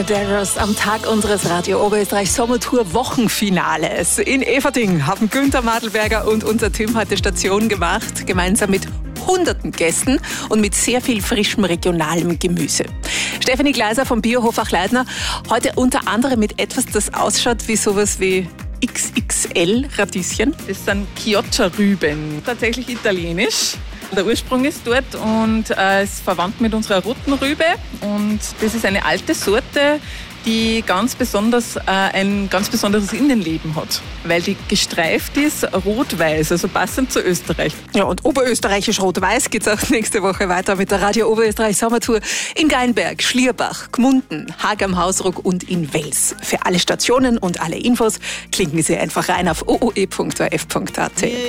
Daros am Tag unseres Radio Oberösterreich Sommertour Wochenfinales. In Eferding haben Günther Madlberger und unser Team heute Station gemacht, gemeinsam mit hunderten Gästen und mit sehr viel frischem regionalem Gemüse. Stefanie Gleiser vom Biohof Achleitner, heute unter anderem mit etwas, das ausschaut wie sowas wie XXL-Radieschen. Das sind Chioggia-Rüben, tatsächlich italienisch. Der Ursprung ist dort und ist verwandt mit unserer roten Rübe. Und das ist eine alte Sorte, die ganz besonders ein ganz besonderes Innenleben hat, weil die gestreift ist rot-weiß, also passend zu Österreich. Ja, und oberösterreichisch rot-weiß geht's auch nächste Woche weiter mit der Radio Oberösterreich Sommertour in Geinberg, Schlierbach, Gmunden, Haag am Hausruck und in Wels. Für alle Stationen und alle Infos klicken Sie einfach rein auf ooe.orf.at.